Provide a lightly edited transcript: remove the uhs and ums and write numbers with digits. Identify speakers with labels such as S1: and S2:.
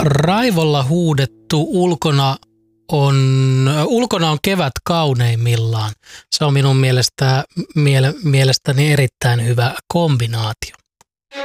S1: Raivolla huudettu ulkona on kevät kauneimmillaan. Se on minun mielestäni erittäin hyvä kombinaatio.